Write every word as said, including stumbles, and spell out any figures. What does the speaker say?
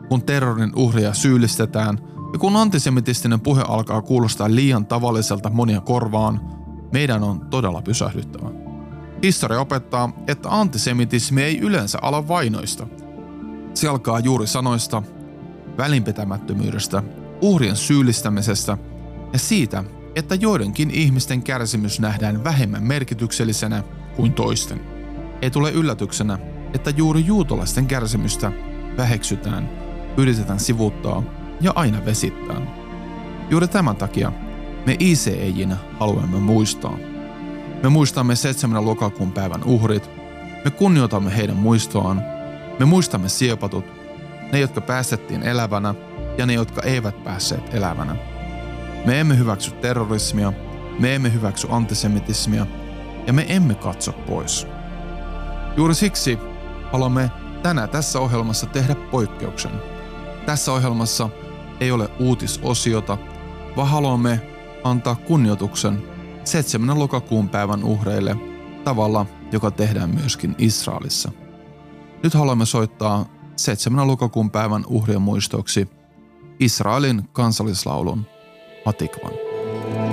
kun terrorin uhria syyllistetään ja kun antisemitistinen puhe alkaa kuulostaa liian tavalliselta monia korvaan, meidän on todella pysähdyttävä. Historia opettaa, että antisemitismi ei yleensä ala vainoista. Se alkaa juuri sanoista, välinpitämättömyydestä, uhrien syyllistämisestä ja siitä, että joidenkin ihmisten kärsimys nähdään vähemmän merkityksellisenä kuin toisten. Ei tule yllätyksenä, että juuri juutalaisten kärsimystä väheksytään, yritetään sivuuttaa ja aina vesittää. Juuri tämän takia me I C E J:nä haluamme muistaa. Me muistamme seitsemännen lokakuun päivän uhrit, me kunnioitamme heidän muistoaan, me muistamme siepatut, ne jotka päästettiin elävänä ja ne jotka eivät päässeet elävänä. Me emme hyväksy terrorismia, me emme hyväksy antisemitismia ja me emme katso pois. Juuri siksi haluamme tänään tässä ohjelmassa tehdä poikkeuksen. Tässä ohjelmassa ei ole uutisosiota, vaan haluamme antaa kunnioituksen seitsemännen lokakuun päivän uhreille tavalla, joka tehdään myöskin Israelissa. Nyt haluamme soittaa seitsemännen lokakuun päivän uhrien muistoksi Israelin kansallislaulun Hatikvan.